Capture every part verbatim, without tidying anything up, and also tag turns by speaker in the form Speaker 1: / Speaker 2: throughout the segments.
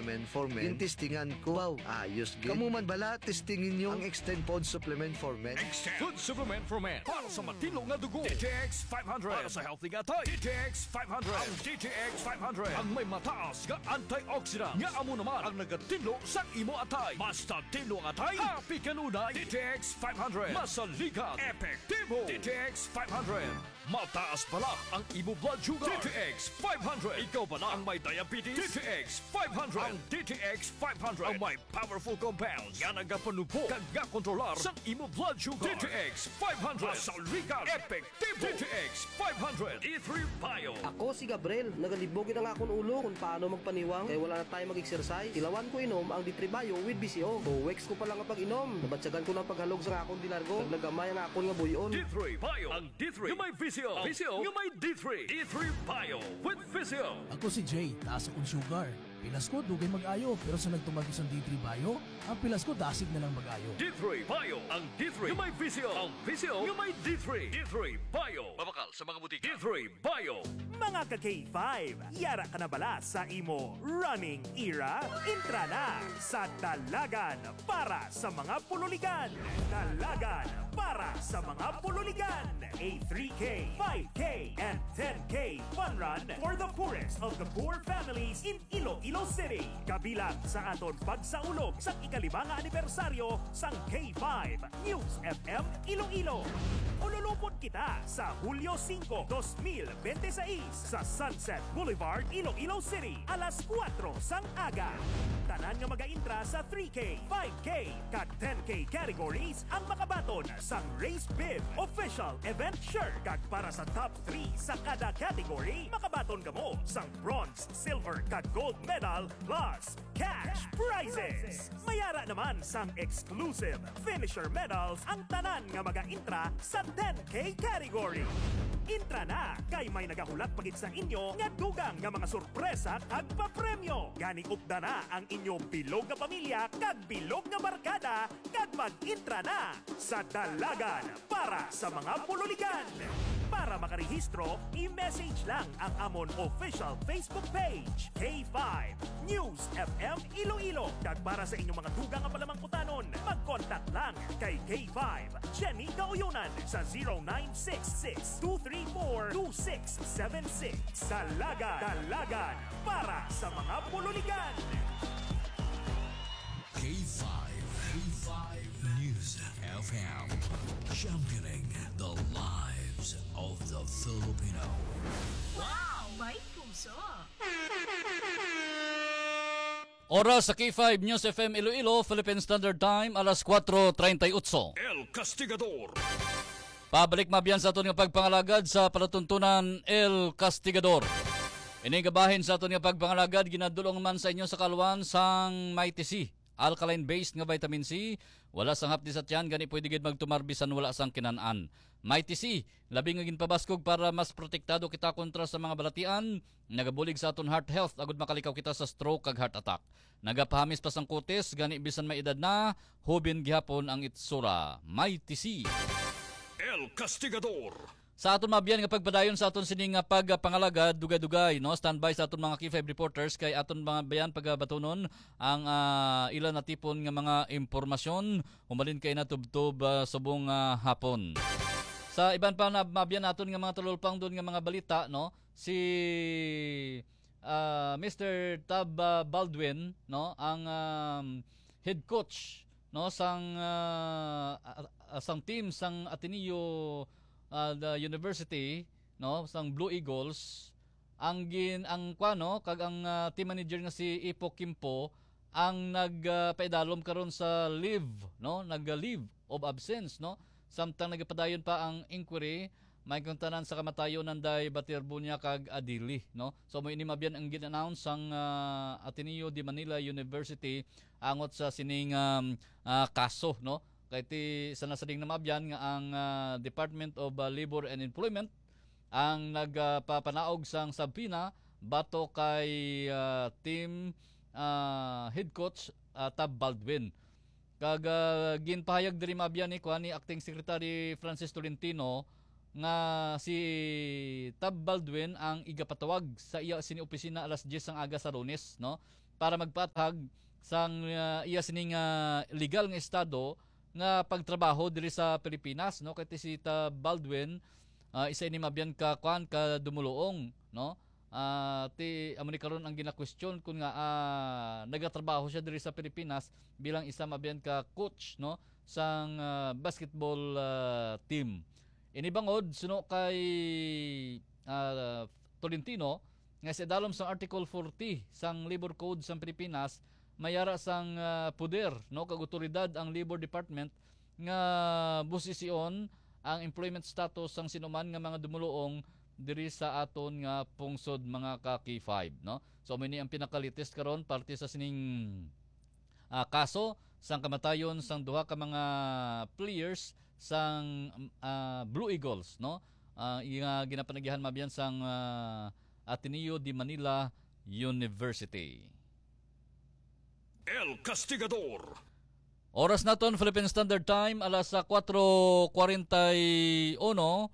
Speaker 1: supplement for men. Intestingan ko, wow, ayos gid. Kamu man bala, testingin nyo ang Extend Food Supplement for Men.
Speaker 2: Extend Food Supplement for Men. Para sa matino nga dugo. D T X five hundred. Para sa healthy nga tay. D T X five hundred. Ang D T X five hundred. Ang may mataas nga antioxidant. Nga amo naman ang nagatinlo sa imo atay. Basta tinlo nga atay, happy kanunay. D T X five hundred. Masaligan. Epektibo. D T X five hundred. Mataas pala ang imo blood sugar. D T X five hundred. Ikaw pala ang may diabetes. D T X five hundred. Ang D T X five hundred ang may powerful compounds nga nagapanupo kag kontrolar sa imo blood sugar. D T X five hundred. Masaligan. Epektibo. D T X five hundred. E three Bio.
Speaker 3: Ako si Gabriel. Nagalibogin ang akong ulo kung paano magpaniwang kaya wala na tayo mag-exercise. Ilawan ko inom ang D three Bio with B C O. two weeks ko pa lang ang pag-inom. Nabatsagan ko ng paghalog sa akong dinargo. Nagnagamay ang akong nga buyon.
Speaker 2: D three Bio. Ang D three yung may V C O. V C O yung may D three. D three Bio with V C O.
Speaker 4: Ako si Jay, taas akong sugar. Pilas ko, dugay mag-ayo. Pero sa nagtumagos ang D three Bio, ang pilas ko dasig na lang mag-ayo.
Speaker 2: D three Bio. Ang D three yung may V C O. Ang V C O yung may D three. D three Bio. Mabakal sa mga butika. D three Bio.
Speaker 5: Mga ka-K five, yara ka na bala sa imo running era? Intra na sa Dalagan para sa mga pululigan. Dalagan para sa mga pululigan. A three K, five K, and ten K fun run for the poorest of the poor families in Iloilo City. Kabilang sa aton pagsaulog sa ikalimang anibersaryo sang K five News F M Iloilo. Ululupot kita sa Hulyo five, twenty twenty-six sa Sunset Boulevard, Iloilo City, alas kwatro sang aga. Tanan nga mag-intra sa three K, five K, kag ten K categories ang makabaton sang Race Bib official event shirt. Kag para sa top three sa kada category, makabaton kamo sang bronze, silver, kag gold medal plus cash prizes. Mayara naman sang exclusive finisher medals ang tanan nga mag-intra sa ten K category. Intra na kay may nagahulat pagit sa inyo nga dugang nga mga sorpresa kag papremyo. Gani upda na ang inyong bilog nga pamilya kag bilog nga barkada kag mag-intra na sa Dalagan para sa mga pululigan. Para makarehistro, i-message lang ang amon official Facebook page, K five News F M Iloilo. Kag para sa inyong mga dugang nga palamangkutanon, mag-contact lang kay K five Jenny Gauyunan sa zero nine six six, two three four, two six seven six. Dalagan, Dalagan para sa mga pululigan.
Speaker 6: K five, K five News F M, championing the lives of the Filipino.
Speaker 7: Wow! May puso!
Speaker 8: Oras sa K five News F M Iloilo, Philippine Standard Time, alas kwatro treinta-ocho.
Speaker 2: El Castigador.
Speaker 8: Pabalik mabiyan sa aton nga pagpangalagad sa palatuntunan El Castigador. Inigabahin sa aton nga pagpangalagad, ginadulong man sa inyo sa kalwan sang Mighty C. Alkaline-based nga vitamin C, wala sang hapdi sa tiyan, gani pwede gid magtumarbisan wala sang kinanan. Mighty C, labi nga ginpabaskog para mas protektado kita kontra sa mga balatian, nagabulig sa aton heart health, agud makalikaw kita sa stroke kag heart attack. Nagapahamis pa sang kutis, gani bisan may edad na, hubin gihapon ang itsura. Mighty C.
Speaker 2: El Castigador.
Speaker 8: Sa aton mabiyan nga pagpadayon sa aton sining nga pagpangalagad dugay-dugay no, standby sa aton mga K five reporters kay aton mga bayan pagbatonon ang uh, ilan na tipon nga mga impormasyon humalin kay natubtob uh, subong uh, hapon. Sa iban pa na mabiyan naton nga mga tulolpang doon nga mga balita no, si uh, Mister Tab uh, Baldwin no, ang um, head coach no sang uh, uh, sang team sang Ateneo Uh, the university no sang Blue Eagles ang gin ang kwano kag ang uh, team manager nga si Ipo Kimpo ang nagpaidalom uh, karon sa leave no nag-leave of absence no samtang nagapadayon pa ang inquiry may kuntanan sa kamatayon nanday Batirbunya kag Adili no so mo ini mabyan ang gin-announce sang uh, Ateneo de Manila University angot sa sining um, uh, kaso no. Kay ti sa nasading na mabyan nga ang uh, Department of uh, Labor and Employment ang nagpapanaog uh, sang sabina bato kay uh, team uh, head coach uh, Tab Baldwin. Kag uh, ginpahayag diri mabyan ni kuan ni Acting Secretary Francis Tolentino nga si Tab Baldwin ang igapatawag sa iya sini opisina alas diyes ang aga sa Lunes no para magpatag sang uh, iya sining uh, legal nga estado nga pagtrabaho diri sa Pilipinas, no? Kay si ta Baldwin uh, isa ini mabyan ka kuan ka dumuluong, no? Uh, ti amo ni karon ang gina-question kun nga uh, nagatrabaho siya diri sa Pilipinas bilang isa mabyan ka coach, no, sang uh, basketball uh, team. Inibangod suno kay uh, Tolentino nga sa dalom sang Article forty sang Labor Code sang Pilipinas mayara sang uh, puder, no, kag otoridad ang Labor Department nga busisiyon ang employment status sang sinuman nga mga dumuluong diri sa aton nga pungsod mga ka K five, no. So mini ang pinaka-latest karon parte sa sining uh, kaso sang kamatayon sang duha ka mga players sang uh, Blue Eagles, no. Uh, nga ginapanagihan mabyan sang uh, Ateneo de Manila University.
Speaker 2: El Castigador.
Speaker 8: Oras naton Philippine Standard Time alas kwatro kuwarenta y uno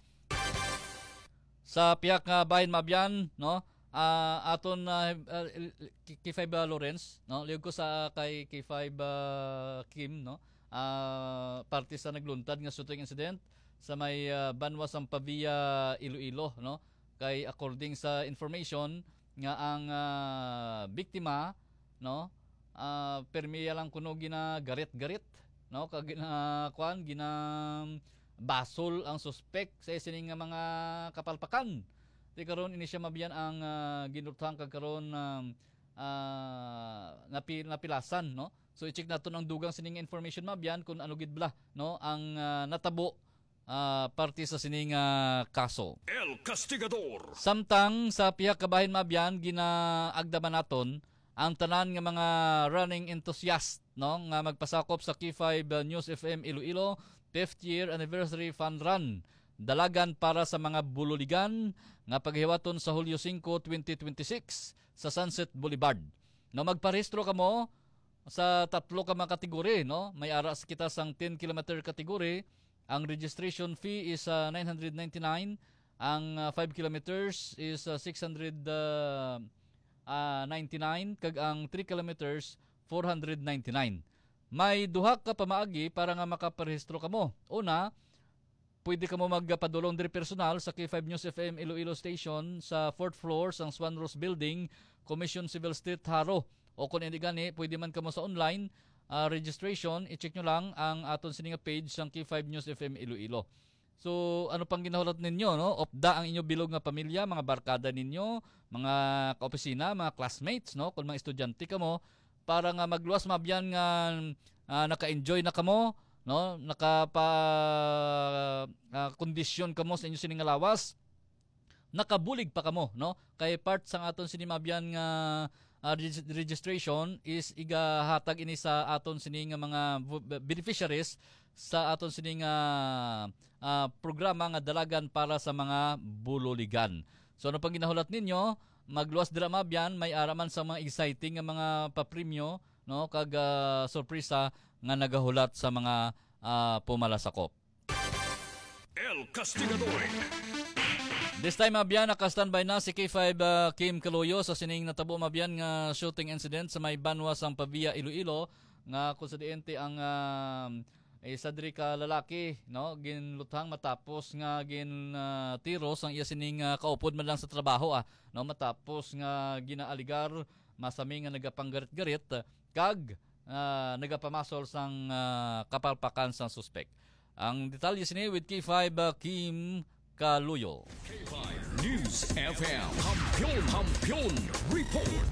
Speaker 8: sa piyak nga bahin mabyan, no. Uh, aton uh, uh, K five uh, Lawrence, no, liog ko sa kay K five uh, Kim, no. Uh, parte sa nagluntad nga shooting incident sa may uh, Banwa Sampavia Iloilo, no. Kay according sa information nga ang uh, biktima, no, uh, permiya lang kuno gina garit-garit, no, kag gina kuan gina basol ang suspect sa isining nga mga kapalpakan. Di karon ini siya mabiyan ang uh, ginutang kag karon um, uh, napi, napilasan, no. So i-check naton ang dugang sining information mabiyan kung ano gid bala, no, ang uh, natabo uh, parte sa sining uh, kaso.
Speaker 2: El Castigador.
Speaker 8: Samtang sa pihak kabahin mabiyan ginaagdaman naton ang tanan nga mga running enthusiast, no, nga magpasakop sa K five uh, News F M Iloilo fifth year anniversary fun run. Dalagan para sa mga bululigan nga paghiwaton sa Hulyo five, twenty twenty-six sa Sunset Boulevard. No, magparehistro kamo sa tatlo ka mga kategori, no. May ara sa kita sang ten kilometer kategori. Ang registration fee is uh, nine hundred ninety-nine. Ang uh, five kilometers is uh, six hundred ninety-nine. Kag ang three kilometers four hundred ninety-nine. May duha ka pamaagi para nga makaparehistro kamo. Una, pwede kamo magpadulong diri personal sa K five News F M Iloilo Station sa fourth floor sang Swan Rose Building, Commission Civil Street, Haro. O kung hindi gani, pwede man kamo sa online uh, registration. I-check nyo lang ang aton sininga page sang K five News F M Iloilo. So, ano pang ginahulat ninyo, no? Opda ang inyo bilog nga pamilya, mga barkada ninyo, mga kaopisina, mga classmates, no? Kung mga estudyante kamo, para nga magluwas mabyan nga uh, naka-enjoy na kamo, no, nakapa uh, kondisyon kamo sa inyo sining lawas, nakabulig pa kamo, no, kay part sang aton sini mabyan nga uh, registration is igahatag ini sa aton sini nga mga beneficiaries sa aton sini nga uh, programa nga dalagan para sa mga bululigan. So ano pang ginahulat ninyo, magluwas dira mabyan, may araman sa mga exciting nga mga papremyo, no, kag uh, sorpresa nga nagahulat sa mga uh, pumalasakop.
Speaker 2: El Castigador.
Speaker 8: This time mabyan naka-standby na si K five uh, Kim Caloyo sa sining natabo mabyan nga shooting incident sa may Banwa Sampavia Iloilo nga kung sa diente ang uh, isa diri ka lalaki, no, ginluthang matapos nga gin uh, tiros ang iya sining uh, kaupod man lang sa trabaho, ah, no, matapos nga ginaaligar masami nga nagapanggarit-garit kag uh, nagapamasol sang uh, kapalpakan sang suspect. Ang detalye sini with K five uh, Kim Kaluyo.
Speaker 2: K five News F M. Kampiyon, Kampiyon Report.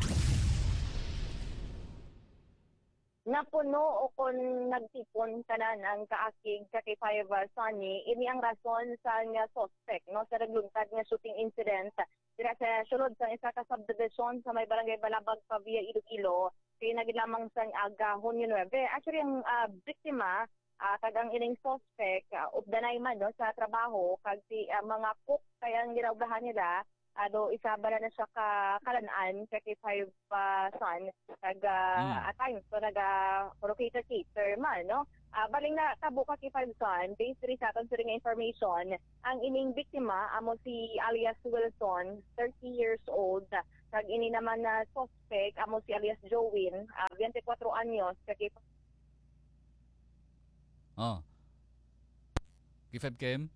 Speaker 9: Napuno o kung nagtipon tanan ang kaakig sa K five Sunny, ini ang rason sa nga suspect, no, sa nagluntad nga shooting incident dira sa sulod sa isa ka subdivision sa may barangay Balabag, Pavia, Iloilo, kay nagilamang sang aga Hunyo nine. Actually, ang uh, biktima, uh, kag ang ining suspect, uh, ubdanay man, no, sa trabaho, kag si uh, mga cook kaya ang ginaubahan nila, ado isaba na siya ka kalanaan sa K five uh, Sun kag uh, mm. at times so naga locator cater man, no, uh, baling na tabo ka K five Sun based rin sa aton sa information ang ining biktima amo si alias Wilson, thirty years old, Kag ini naman na suspect amo si alias Jowin, uh, twenty-four anyos, kay
Speaker 8: Oh. K five Kim.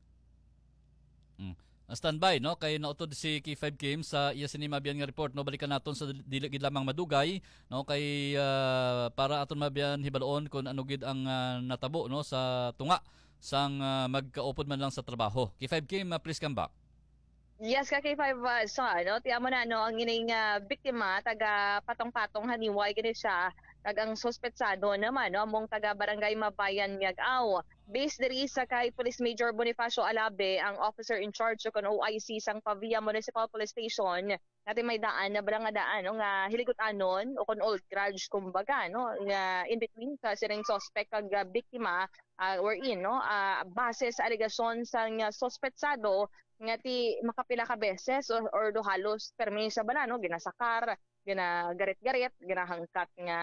Speaker 8: Mm. Ah, standby no kay nautod si K five Kim sa iya sini mabiyan nga report no balikan naton sa dili gid lamang madugay no kay uh, para aton mabiyan hibaloon kung ano gid ang uh, natabo no sa tunga sang uh, magkaupod man lang sa trabaho. K five Kim, uh, please come back.
Speaker 9: Yes, ka K five uh, sa no, tiamo na no ang ining uh, biktima taga patong-patong haniway gani siya kag ang suspetsado naman no among taga Barangay Mabayan Miag-aw. Based diri sa kay Police Major Bonifacio Alabe, ang officer in charge kon O I C sang Pavia Municipal Police Station, natin may daan na barang nga daan no nga hiligutan-anon o kon old grudge kumbaga no nga in between sa sining suspect kag uh, biktima uh, wherein no uh, base sa alegasyon sang uh, suspetsado nga ti makapila ka beses or, or do halos permi sa bala no ginasakar, ginagarit-garit, ginahangkat nga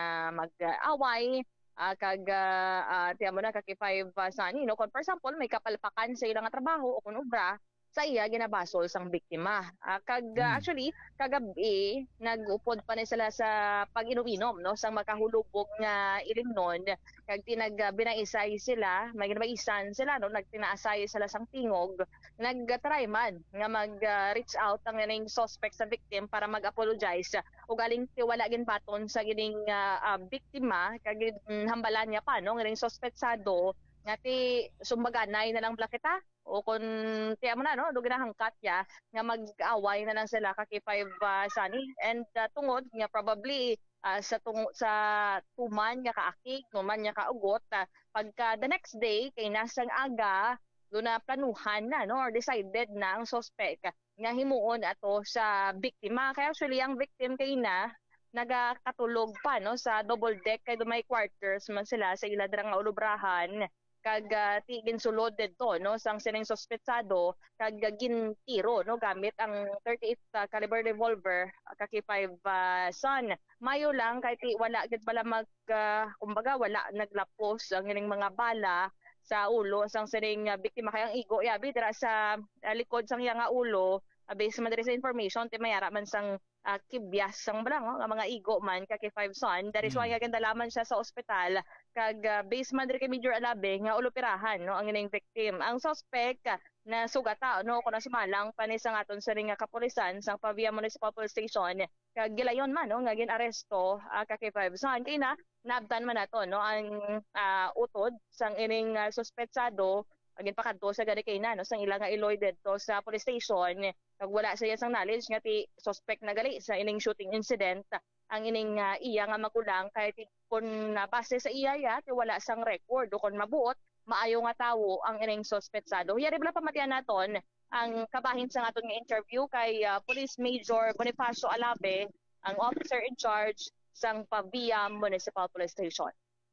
Speaker 9: mag-away uh, kag uh, uh, tiamo na ka K five uh, sani no kon for example may kapalpakan sa ilang nga trabaho o kun obra sa iya ginabasol sang biktima. Uh, kag uh,
Speaker 8: Hmm.
Speaker 9: actually kagabi nag-upod pa ni sila sa pag-inom-inom no sang makahulubog nga ilimnon kag tinag-binaisay sila, may ginabaisan sila no nagtinaasay sila sang tingog, nag-try man nga mag-reach out ang ining suspect sa victim para mag-apologize o galing tiwala gin baton sa gining uh, uh, biktima kag mm, hambalan niya pa no nga ining suspetsado nga ti sumbaganay na lang blakita o kung tiyan mo na no do ginahangkat ya nga mag-away na lang sila ka K five uh, sani and uh, tungod nga probably uh, sa tungo sa tuman nga kaakig tuman nga kaugot uh, pagka the next day kay nasang aga do na planuhan na no or decided na ang suspect nga himuon ato sa biktima. Kaya actually ang victim kay na nagakatulog pa no sa double deck kay do may quarters man sila sa ila dira nga ulubrahan kag uh, ti ginsulod dito no sang sining suspetsado kag uh, gintiro no gamit ang thirty-eight uh, caliber revolver uh, ka K five uh, son. Mayo lang kay ti wala gid bala mag uh, kumbaga wala naglapos ang ining mga bala sa ulo sang sining uh, biktima kay ang igo yabi dira sa uh, likod sang iya nga ulo uh, based man diri sa information ti mayara man sang uh, kibyas sang bala no, nga mga igo man ka K five son. That is why nga gandalaman siya sa ospital kag uh, base man diri kay Major Alabe nga uloperahan no ang ining victim. Ang suspect uh, na sugata no kuno sumalang pa ni sa aton sa ring kapulisan sa Pavia Municipal Police Station kag gilayon man no nga ginaresto uh, ka K five son kay na naabtan man nato no ang uh, utod sang ining uh, suspetsado agin pakadto sa gani kay na no sang ilang nga iloy didto sa police station kag wala sa iya sang knowledge nga ti suspect na gali sa ining shooting incident ang ining uh, iya nga magulang kay ti kun uh, base sa iya ya ti wala sang record o kun mabuot maayo nga tawo ang ining suspetsado. Yari bala pamatian naton ang kabahin sa aton nga interview kay uh, Police Major Bonifacio Alabe, ang officer in charge sang Pavia Municipal Police Station.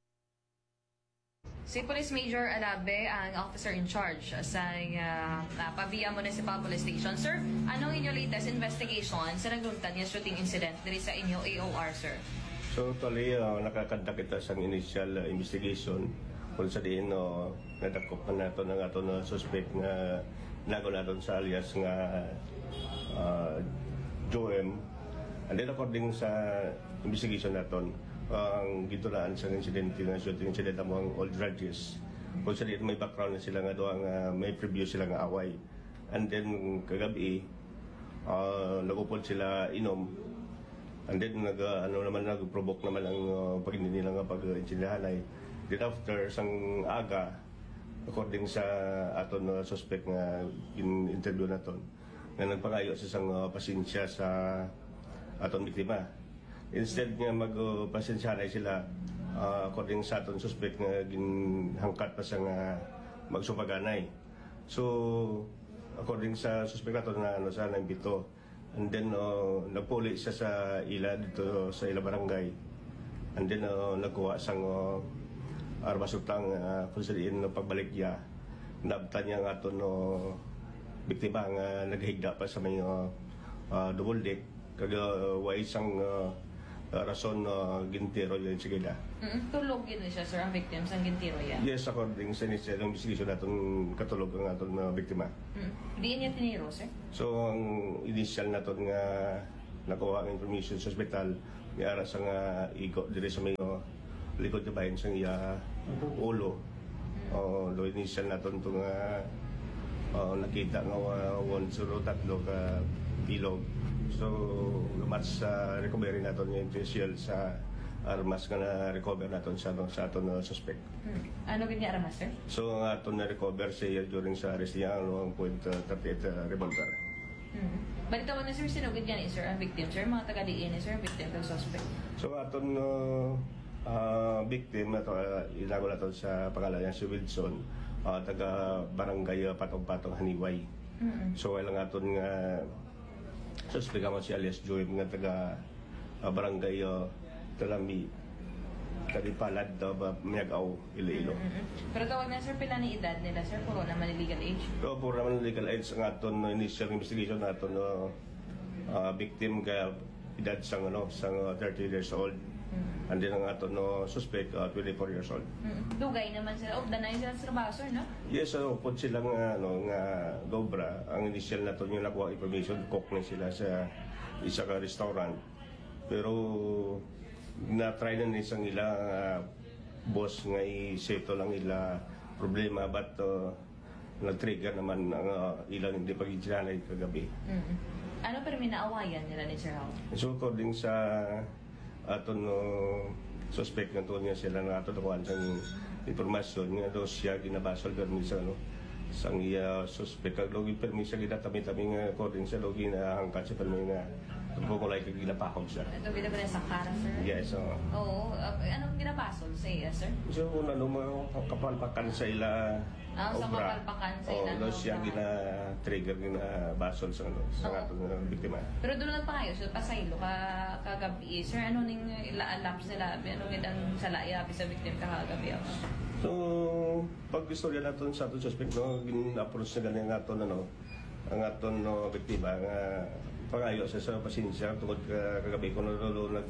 Speaker 10: Si Police Major Alabe ang officer in charge sa uh, uh, Pavia Municipal Police Station. Sir, anong inyong latest investigation sa nagluntad nga shooting incident diri sa inyo A O R, sir?
Speaker 11: So, tuloy, uh, nakakanta kita sa initial uh, investigation kung sa diin no, nadakop na nato ng ato na suspect nga nago naton sa alias nga uh, Joem. And then according sa investigation naton, uh, ang gitulaan sa incident nga shooting incident among old grudges. Kung sa diin may background na sila nga doang uh, may previous sila nga away. And then kagabi, uh, nagupod sila inom. And then nag uh, ano naman nag-provoke naman ang uh, pag-hindi nila nga pag-insindahanay. Then after sang aga, according sa aton uh, suspect nga in interview naton, nga nagpangayo sa sang uh, pasensya sa aton biktima. Instead nga magpasensyanay uh, sila, uh, according sa aton suspect nga ginhangkat pa sa nga magsupaganay. So according sa suspect naton na ano sa naimbito, and then uh, nagpuli siya sa ila dito sa ila barangay, and then uh, nagkuha sang uh, arbasutang uh, kung saan no, pagbalik niya naabtan niya nga ito no, biktima nga naghigda pa sa may uh, uh, double deck kag uh, way isang uh, rason uh, gintiro yun sige na.
Speaker 10: Mm-hmm. Tulog yun siya, sir, ang victim sa gintiro yan?
Speaker 11: Yes, according sa initial investigation natin katulog ang aton uh, biktima.
Speaker 10: Mm-hmm. Diin niya tiniro, sir?
Speaker 11: So ang initial natin nga nakuha ang information sa ospital ni ara sa nga igo diri sa may uh, likod na bayan sa iya ulo. O do initial naton to nga uh, nakita nga uh, one zero tatlo ka bilog. So mas sa uh, recovery naton nga initial sa armas nga na-recover naton sa sa aton na uh, suspect.
Speaker 10: Hmm. Ano ganya armas, sir?
Speaker 11: So ang aton na-recover siya during sa arrest niya ang one point three eight uh, revolver.
Speaker 10: Hmm. Balita mo na, sir, sino ganya ni sir ang victim, sir? Mga taga-D N A, sir, ang victim ng suspect?
Speaker 11: So aton uh, uh, victim na to, uh, ilago naton sa pangalan niya si Wilson, uh, taga barangay uh, Patong-Patong Haniway. Mm-hmm. So wala nga aton nga suspect mo si alias Joy nga taga uh, barangay uh, Talami, Kalipalad, uh, Miagaw, Iloilo.
Speaker 10: Mm-hmm. Pero tawag na, sir, pila ni edad nila, sir? Puro naman legal age?
Speaker 11: So, puro naman legal age ang aton uh, initial investigation naton uh, uh, victim ka edad sang ano, sang uh, thirty years old. Mm-hmm. And then ang aton no, suspect uh, twenty-four years old.
Speaker 10: Mm-hmm. Dugay naman sila. Of the nine sila sa trabaho, sir, no?
Speaker 11: Yes, so pud silang uh, ano, nga Gobra. Ang initial naton yung nakuha information, cook na sila sa isa ka restaurant. Pero na-try na nisang ila uh, boss nga i-seto lang ila problema but uh, nag-trigger naman ang uh, ilang hindi pag-itinanay kagabi.
Speaker 10: Mm-hmm. Ano pero may naawayan nila ni Sir Hao?
Speaker 11: So according sa aton no suspect nga tuon nga sila nga aton nakuha sa informasyon nga daw siya ginabasol pero sa ano sang iya suspect kag logi permisa kita tami-tami nga according sa logi na hangkat sa permi nga pagkukulay kag gilapakog siya.
Speaker 10: Ito bida ba na sa kara, sir?
Speaker 11: Yes, so
Speaker 10: Oo, uh, anong ginabasol sa iya, sir?
Speaker 11: So kung ano mga kapalpakan sa ila
Speaker 10: Ah, sa kapalpakan sa ila.
Speaker 11: Oh, siya gina-trigger gina-basol sa ano sa oh. atong uh, biktima.
Speaker 10: Pero doon lang pa kayo, so pasaylo ka kagabi, sir, ano ning ila-alap sila, ano gitang salaya sa victim ka kagabi ako?
Speaker 11: So, pag istorya natin sa aton suspect, no, gin-approach na galing aton ano, ang aton no, biktima nga pangayo sa sa pasensya tungod ka, kagabi ko na lolo nag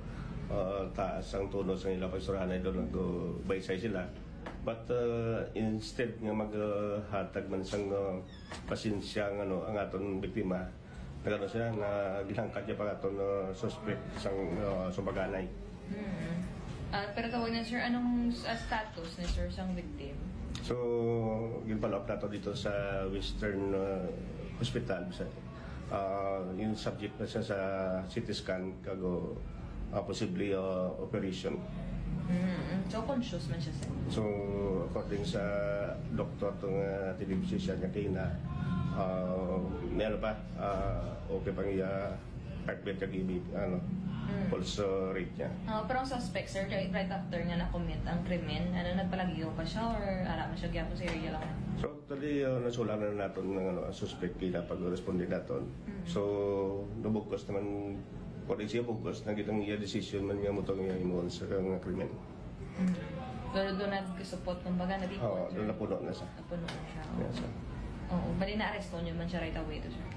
Speaker 11: uh, taas ang tono sa ilang pagsurahan ay doon nag-baysay sila. But uh, instead nga maghatag uh, man sang uh, pasensya ng ano ang aton biktima, nagano siya nga gilangkat niya pa aton uh, suspect sang uh, sumbaganay.
Speaker 10: Mm-hmm. Uh, pero tawag na, sir, anong uh, status ni sir sang victim?
Speaker 11: So, ginpalap nato dito sa Western uh, Hospital sa uh, yung subject na siya sa C T scan kago uh, possibly uh, operation.
Speaker 10: Mm-hmm. So, conscious man siya, sir?
Speaker 11: So, according sa doktor itong uh, television niya kayo na uh, meron pa uh, okay pang iya heartbeat kag ibig ano mm. pulse rate niya.
Speaker 10: Uh, pero ang suspect, sir, right after niya na-commit ang krimen, ano, nagpalagiyo pa siya or alam siya gyapon sa area lang?
Speaker 11: So, actually, uh, nasulang na natin ng ano, suspect kaya pag-responde natin. Mm. So, nabugkos naman kung siya bugkos, nagitang iya decision man nga mo itong iya imuon sa nga krimen.
Speaker 10: Mm. Pero doon nag-support, kumbaga, nabikot?
Speaker 11: Oo, doon napuno na siya.
Speaker 10: Napuno na siya.
Speaker 11: Yes, sir.
Speaker 10: Oo, bali na-arresto niyo man siya right away to, sir?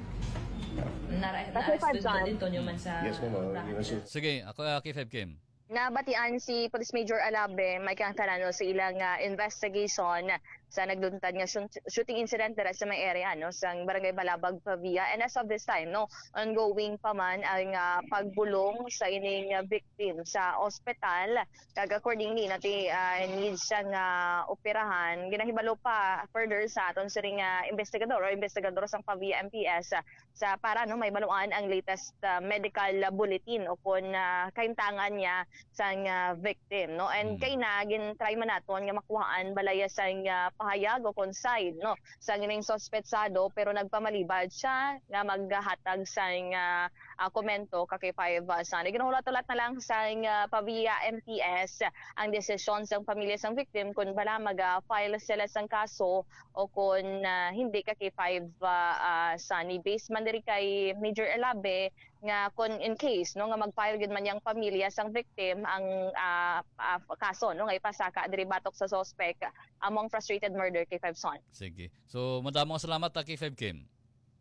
Speaker 10: Na-arresto dito niyo man sa...
Speaker 11: Yes, ma'am.
Speaker 8: Sige, ako uh, K five Kim.
Speaker 9: Nabatian si Police Major Alabe may kangtanano sa ilang uh, investigation sa nagduntad nga shooting incident dira sa may area no sa Barangay Balabag, Pavia, and as of this time no ongoing pa man ang uh, pagbulong sa ining uh, victim sa ospital kag according ni nati uh, needs siyang uh, operahan ginahibalo pa further sa aton siring uh, investigador o investigador sang Pavia M P S uh, sa para no may baluan ang latest uh, medical bulletin o kun uh, kaimtangan niya sang uh, victim no and mm. kay na gin try man naton nga makuhaan balaya sang uh, pahayag o konside no sa gining suspetsado pero nagpamalibad siya nga maghatag sang uh, uh, komento ka kay five uh, sa ginahulat-ulat na lang sang uh, Pavia M P S ang desisyon sang pamilya sang victim kung bala mag-file uh, sila sang kaso o kung uh, hindi ka kay five uh, uh, Sunny based man diri kay Major Elabe nga kung in case no nga mag-file gid man yang pamilya sang victim ang uh, uh, kaso no nga ipasaka diri batok sa suspect among frustrated murder kay five Son.
Speaker 8: Sige. So madamong salamat ta K five Kim.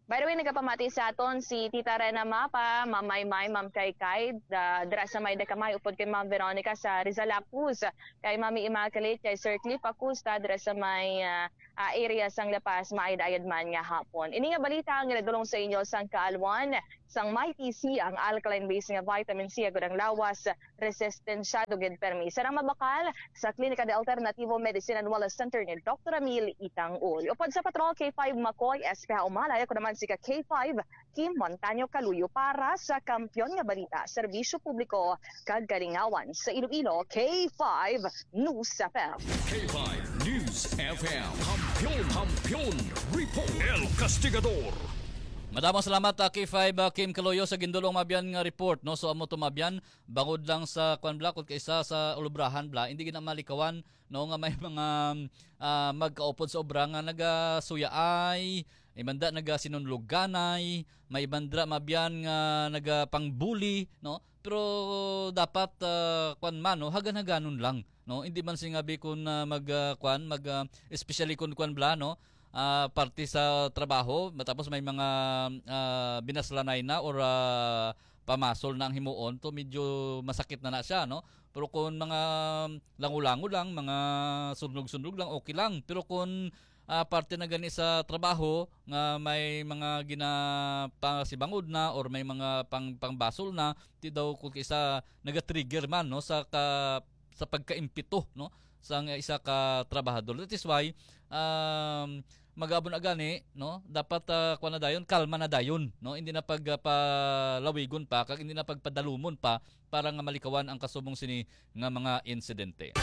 Speaker 9: By the way, nagapamati sa aton si Tita Rena Mapa, Ma'am Maymay, Ma'am Kaykay, da, dira sa may Dekamay, upod kay Ma'am Veronica sa Rizal Acuz, kay Mami Immaculate, kay Sir Cliff Acosta, dira sa may uh, uh, area sang Lapas, maayad-ayad man nga hapon. Ini nga balita ang iladulong sa inyo sang kaalwan, sang may T C ang alkaline-based nga vitamin C agud ang lawas, resistensya dugid permi. Sarang mabakal sa Klinika de Alternativo Medicine and Wellness Center ni Doctor Emil Itangul. Upod sa Patrol K five Makoy, S P H Umalay, ako naman si ka K five Kim Montaño Caluyo para sa Kampiyon nga Balita, Serbisyo Publiko, kag Kalingawan sa Iloilo, K five News F M.
Speaker 2: K five News F M. Kampiyon, kampiyon, report El Castigador.
Speaker 8: Madamang salamat uh, K five uh, Kim Caluyo sa gindulong mabyan nga report, no. So amo to mabyan bangod lang sa kwan bla kung kaysa sa ulubrahan bla hindi gina malikawan, no, nga may mga uh, magkaupod sa obra nga nagasuyaay, may banda nagasinunluganay, may bandra mabyan nga nagapangbuli, no. Pero dapat uh, kwan man, no, hagan-haganon lang, no. Hindi man singabi kun uh, mag uh, kwan mag uh, especially kun kwan bla, no. Uh, parte sa trabaho, matapos may mga uh, binaslanay na or uh, pamasol na ang himuon, to medyo masakit na na siya, no? Pero kung mga langulango lang, mga sunog-sunog lang, okay lang. Pero kung uh, parte na gani sa trabaho, nga may mga ginapasibangod na or may mga pang, pangbasol na, ti daw kung isa nagatrigger man, no? Sa, ka, sa pagkaimpito, no? Sa isa ka trabahador. That is why, um, magabon agani, no, dapat uh, kuan na dayon, kalma na dayon, no, hindi na pagpalawigon uh, pa kag hindi na pagpadalumon pa para nga malikawan ang kasubong sini nga mga insidente.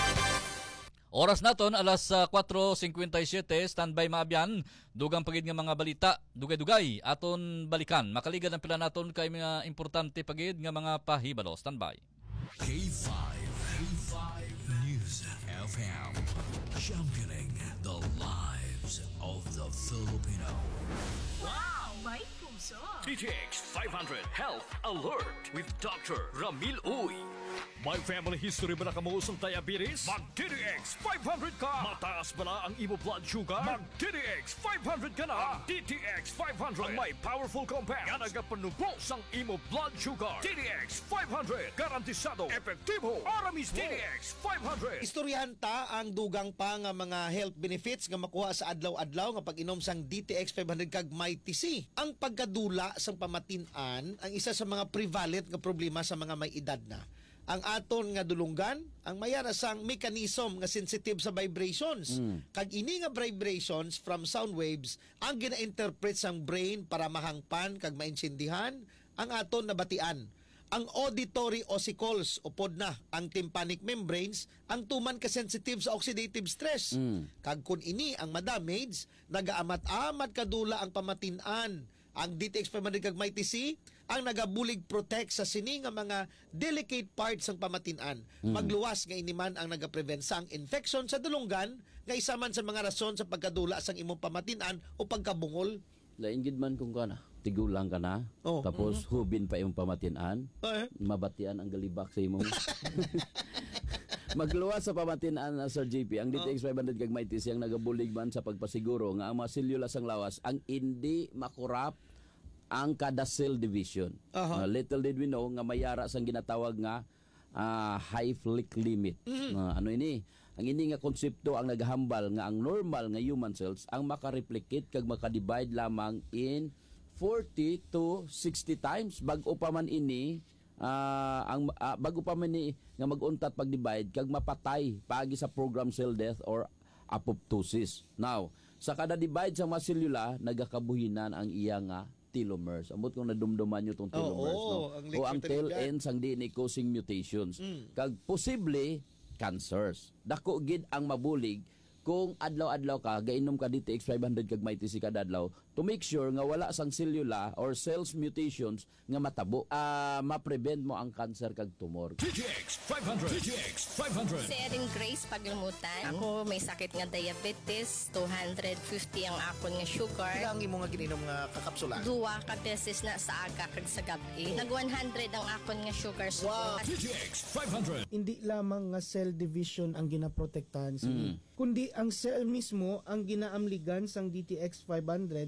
Speaker 8: Oras naton alas uh, four fifty-seven, standby maabyan, dugang pagid nga mga balita, dugay-dugay aton balikan. Makaligad ang pila naton kay mga importante pagid nga mga pahibalo. Standby.
Speaker 6: K five, K five News F M, championing the lives of the Filipino.
Speaker 7: Wow! May puso!
Speaker 2: D T X five hundred Health Alert with Doctor Ramil Uy. May family history ba na kamuusong diabetes? Mag-D T X five hundred ka! Mataas ba na ang imo blood sugar? Mag-D T X five hundred ka na! Ang D T X five hundred ang may powerful compounds nga nagapanubos ang imo blood sugar. D T X five hundred, garantisado, epektibo, aramis D T X five hundred.
Speaker 12: Istoryahan ta ang dugang pa nga mga health benefits nga makuha sa adlaw-adlaw nga pag-inom sang D T X five hundred kag may T C. Ang pagkadula sang pamatin-an ang isa sa mga prevalent nga problema sa mga may edad na. Ang aton nga dulunggan, ang mayara sang mechanism nga sensitive sa vibrations. Mm. Kag ini nga vibrations from sound waves ang gina-interpret sang brain para mahangpan kag mainsindihan ang aton nabatian. Ang auditory ossicles upod na ang tympanic membranes ang tuman ka sensitive sa oxidative stress. Mm. Kag kun ini ang madamage, nagaamat-amat kadula ang pamatin-an. Ang D T X five hundred kag may T C ang nagabulig protect sa sini nga mga delicate parts ng pamatin-an. Mm. Magluwas nga iniman ang nagaprevent sang infection sa dulunggan nga isa man sa mga rason sa pagkadula sang imong pamatin-an o pagkabungol.
Speaker 13: Lain gid man kung kana, tigulang ka na, oh. Tapos mm-hmm. hubin pa imong pamatin-an, eh? Mabatian ang galibak sa imong. Magluwas sa pamatin-an na Sir J P, ang D T X five hundred kag may T C ang nagabulig man sa pagpasiguro nga ang mga selula sang lawas ang hindi makurap ang kada cell division. Uh-huh. Uh, little did we know nga mayara sang ginatawag nga uh, Hayflick limit. Mm-hmm. Uh, ano ini? Ang ini nga konsepto ang naghambal nga ang normal nga human cells ang makareplicate kag makadivide lamang in forty to sixty times bag-o pa man ini uh, ang uh, bago pa man ni nga mag-untat pag-divide kag mapatay paagi sa program cell death or apoptosis. Now, sa kada divide sa mga selula nagakabuhinan ang iya nga telomeres. Amot kung nadumduman nyo itong telomeres. Oh, oh, no? Ang o ang tail ends ang D N A causing mutations. Mm. Kag posible cancers. Dako gid ang mabulig kung adlaw-adlaw ka gainom ka D T X five hundred kag may T C kada adlaw to make sure nga wala sang selula or cells mutations nga matabo. Uh, ma-prevent mo ang cancer kag tumor.
Speaker 2: D T X five hundred. D T X five hundred.
Speaker 14: Si Erin Grace Paglumutan. Ako may sakit nga diabetes, two hundred fifty ang akon nga sugar.
Speaker 12: Kailangan imo nga gininom nga kakapsula.
Speaker 14: Duwa ka beses na sa aga kag sa gabi. Nag one hundred ang akon nga sugar.
Speaker 2: Wow. D T X five hundred.
Speaker 15: Hindi lamang nga cell division ang ginaprotektahan sa mm. kundi ang cell mismo ang ginaamligan sang D T X five hundred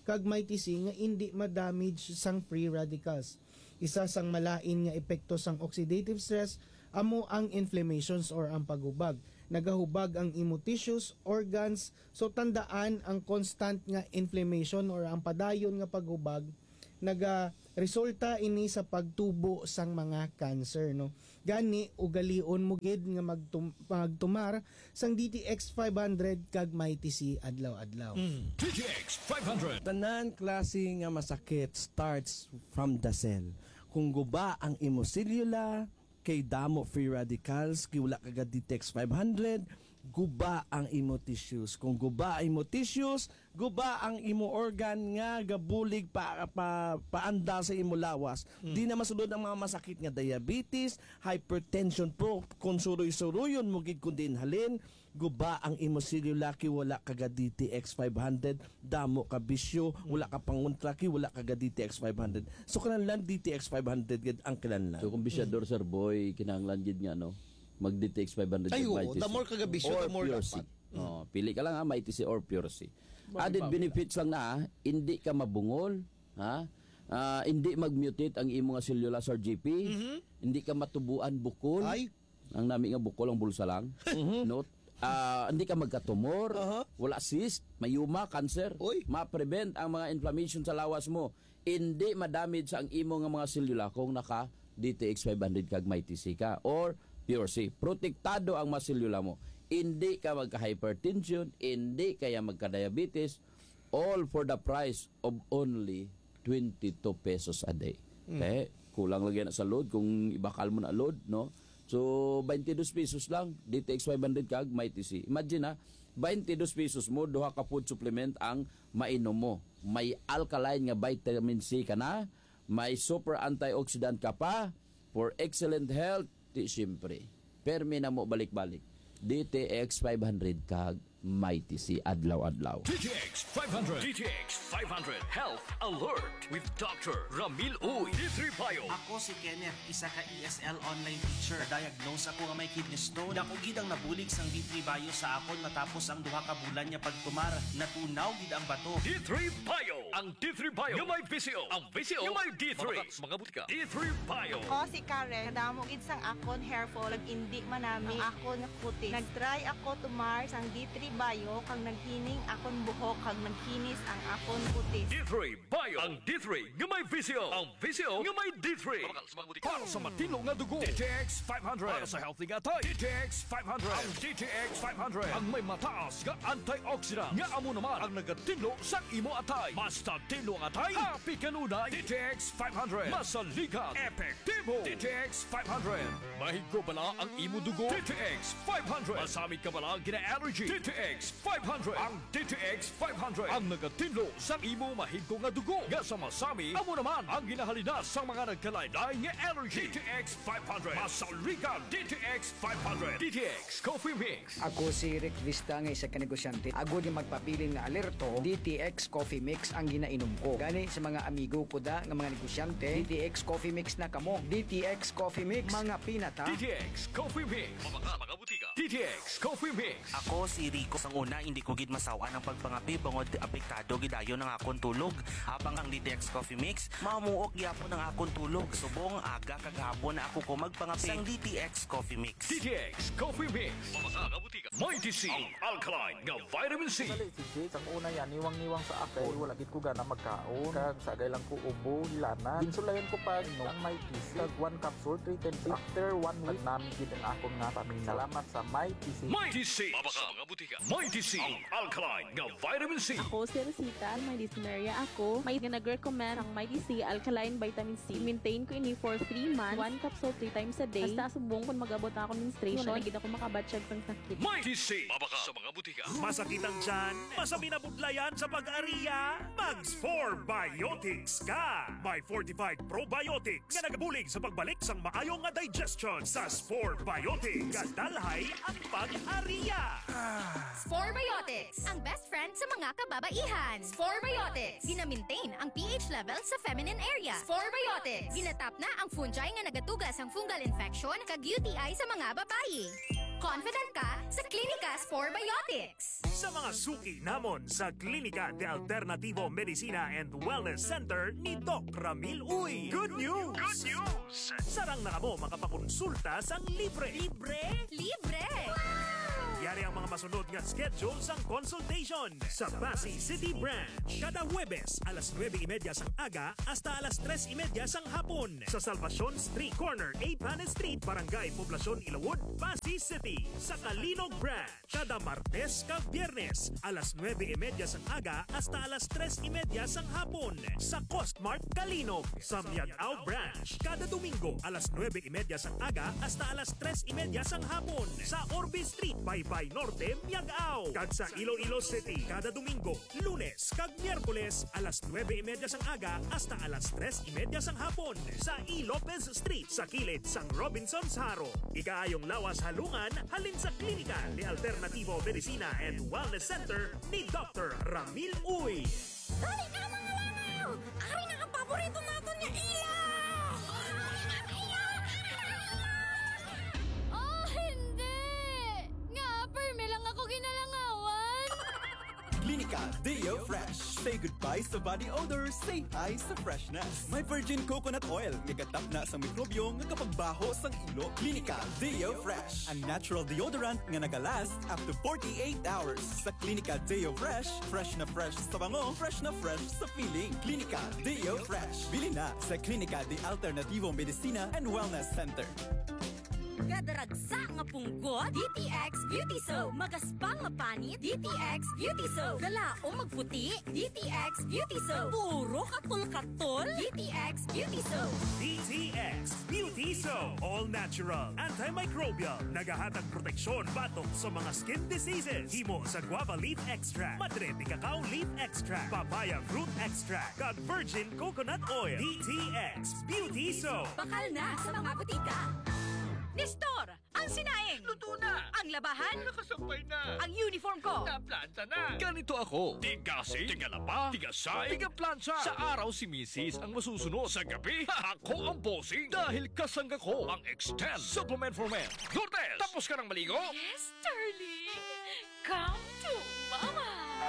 Speaker 15: kag may tisi nga hindi ma-damage sang free radicals. Isa sang malain nga epekto sang oxidative stress amo ang inflammations or ang pagubag. Nagahubag ang imo tissues, organs, so tandaan ang constant nga inflammation or ang padayon nga pagubag naga resulta ini sa pagtubo sang mga cancer, no. Gani ugalion mo gid nga magtum- magtumar sang D T X five hundred kag may tisi adlaw-adlaw.
Speaker 2: Mm. D T X five hundred.
Speaker 16: Tanan klase nga masakit starts from the cell. Kung guba ang imo cellula, kay damo free radicals, kay wala kagad D T X five hundred, guba ang imo tissues. Kung guba ang imo tissues, guba ang imo organ nga gabulig pa, pa paanda sa imo lawas. Hmm. Di na masulod ang mga masakit nga diabetes, hypertension po, kung suroy-suroyon mo gid kundi halin, guba ang imo cellula kay wala kagad D T X five hundred, damo ka bisyo, wala ka panguntra kay wala kagad D T X five hundred. So kinahanglan D T X five hundred gid ang kinahanglan.
Speaker 13: So kung bisyador sir boy, kinahanglan gid nga no mag D T X five hundred.
Speaker 12: Ay, oh, the more kaga bisyo, the more dapat.
Speaker 13: Mm. Oh, pili ka lang ha, may T C or pure C. Added benefits lang na, hindi ka mabungol, ha? Uh, hindi mag-mutate ang imo nga cellula sa G P, mm-hmm. hindi ka matubuan bukol. Ay. Ang nami nga bukol ang bulsa lang. Mm-hmm. Note, uh, hindi ka magkatumor, uh-huh. wala cyst, mayuma, cancer. Oy. Ma-prevent ang mga inflammation sa lawas mo. Hindi ma-damage ang imo nga mga cellula kung naka D T X five hundred kag may T C ka or pure C. Protektado ang mga cellula mo. Hindi ka magka-hypertension, hindi kaya magka-diabetes, all for the price of only twenty-two pesos a day. Mm. Okay? Kulang lagi na sa load kung ibakal mo na load, no? So, twenty-two pesos lang, D T X five hundred kag may T C. Imagine ha, twenty-two pesos mo, duha ka food supplement ang mainom mo. May alkaline nga vitamin C ka na, may super antioxidant ka pa, for excellent health, di siyempre. Permi na mo balik-balik. D T X five hundred kag may T C adlaw-adlaw.
Speaker 2: D T X five hundred. D T X five hundred Health Alert with Doctor Ramil Uy. D three Bio.
Speaker 17: Ako si Kenneth, isa ka E S L online teacher. Diagnose ako nga may kidney stone. Dako gid ang nabulig sang D three Bio sa akon matapos ang duha ka bulan nya pagtumar. Natunaw gid ang bato.
Speaker 2: D three Bio. Ang D three Bio nga may V C O. Ang V C O nga may D three. Mga butika. D three Bio.
Speaker 18: Ako si Karen. Kadamo gid sang akon hair fall. Nag-indi manami ang akon nga kutis. Nag-try ako tumar sang D three Bio kang naghining akon buhok kang naghinis ang akon kutis.
Speaker 2: D three Bio. Ang D three nga may V C O. Ang V C O nga may D three. Para sa matino nga dugo. D T X five hundred. Para sa healthy nga tay. D T X five hundred. Ang D T X five hundred. Ang may mataas nga antioxidant. Nga amo naman ang nagatinlo sa imo atay. Basta tinlo ang atay. Happy kanunay. D T X five hundred. Masaligan. Epektibo. D T X five hundred. Mahigko bala ang imo dugo. D T X five hundred. Masamit ka bala gina-allergy. D T X five hundred. Ang D T X five hundred. Ang nagatinlo sa imo mahigko nga dugo. Nga sa masami, amo naman ang ginahalinas sa mga nagkalaylay nga allergy. D T X five hundred. Masaligan. D T X five hundred. D T X Coffee Mix.
Speaker 19: Ako si Rick Vista nga isa ka negosyante. Ako di magpabilin nga alerto, D T X Coffee Mix ang ginainom ko. Gani sa mga amigo ko da nga mga negosyante, D T X Coffee Mix na kamo. D T X Coffee Mix, mga pinata.
Speaker 2: D T X Coffee Mix. Mga mga butika. D T X Coffee Mix.
Speaker 17: Ako si Rico. Sang una, hindi ko gid masawa ng pagpangapi bangod apektado gidayo ng akon tulog. Habang ang D T X Coffee Mix, mamuok gyapon ng akon tulog. Subong aga kagahapon na ako ko magpangapi sang D T X Coffee Mix.
Speaker 2: D T X Coffee Mix. Mga mga butika. May T C. Ang alkaline nga vitamin C.
Speaker 20: Sang una yan, niwang-niwang sa akin. Wala gid ko gana magkaon. Kag sagay lang ko ubo, lana. Ginsulayan ko pa no, ang may T C. Kag one capsule, three ten days. After one week, namin gid ang akong nga pamilya. Salamat sa may T C.
Speaker 2: May T C. Mga mga butika. May T C. Ang alkaline nga vitamin C.
Speaker 21: Ako si Rosita, may dysuria ako. May nag-recommend ang may T C alkaline vitamin C. Maintain ko ini for three months. One capsule three times a day. Basta subong kung mag-abot ako menstruation. Wala gid ako makabatsyag sang sakit.
Speaker 2: May T C. Mabaka sa mga butika.
Speaker 5: Masakit ang tiyan, masami na budlayan sa pag-ariya. Mags four Biotics ka. May fortified probiotics nga nagabulig sa pagbalik sang maayong nga digestion sa Spore Biotics. Kadalhay ang pag-ariya.
Speaker 22: Spore Biotics, ang best friend sa mga kababaihan. Spore Biotics, gina-maintain ang pH level sa feminine area. Spore Biotics, ginatap na ang fungi nga nagatugas ang fungal infection kag U T I sa mga babayi. Confident ka sa Clinica Spore Biotics.
Speaker 5: Sa mga suki namon sa Klinika de Alternativo Medicina and Wellness Center ni Doc Ramil Uy. Good news! Good news! Sarang na mo makapakonsulta sang libre. Libre?
Speaker 22: Libre!
Speaker 5: Yari ang mga masunod nga schedule sang consultation sa Pasay City Branch. Kada Huwebes, alas nueve y media sang aga hasta alas tres y media sang hapon. Sa Salvacion Street Corner, A. Panes Street, Barangay Poblacion, Ilawod, Pasay City. Sa Kalinog Branch, kada Martes kag Biyernes, alas nueve y media sang aga hasta alas tres y media sang hapon. Sa Costmart Kalinog. Sa Miagao Branch, kada Domingo, alas nueve y media sang aga hasta alas tres y media sang hapon. Sa Orbe Street, by Bay Norte, Miagao. Kag sa Iloilo City, kada Domingo, Lunes, kag Miyerkules, alas nueve y media sang aga hasta alas tres y media sang hapon. Sa E. Lopez Street, sa kilid sang Robinson's Haro. Ikaayong lawas halungan, halin sa Klinika de Alternativo Medicina and Wellness Center ni Doctor Ramil Uy.
Speaker 22: Dali na mga langaw! Ari na ang paborito natin niya ilaw! Oh, hindi! Nga, perme lang ako ginalangawan!
Speaker 1: Klinika Deo Fresh. Say goodbye sa body odor, say hi sa freshness. May virgin coconut oil, nagatap na sa mikrobyo nga kapagbaho sang ilo. Klinika Deo Fresh. Ang natural deodorant nga nagalast up to forty-eight hours. Sa Klinika Deo Fresh, fresh na fresh sa bango, fresh na fresh sa feeling. Klinika Deo Fresh. Bili na sa Klinika de Alternativo Medicina and Wellness Center.
Speaker 22: Gadaragsa nga punggot, D T X Beauty Soap. Magaspang nga panit, D T X Beauty Soap. Galaong magputi, D T X Beauty Soap. Puro katol-katol, D T X Beauty Soap.
Speaker 5: D T X Beauty Soap. All natural, antimicrobial, nagahatag proteksyon batok sa mga skin diseases. Himo sa guava leaf extract, madre de cacao leaf extract, papaya fruit extract, kag virgin coconut oil. D T X Beauty Soap.
Speaker 22: Bakal na sa mga butika. Nestor, ang sinaing.
Speaker 2: Luto na.
Speaker 22: Ang labahan.
Speaker 2: Nakasampay na.
Speaker 22: Ang uniform ko.
Speaker 2: Naplanta na. Ganito ako. Tigasi, tigalaba, tigasay, tigaplansya. Sa araw si Missus ang masusunod. Sa gabi, ako ang bossing. Dahil kasangga ko ang Extend Supplement for Men. Lourdes, tapos ka ng maligo?
Speaker 22: Yes, darling. Come to Mama.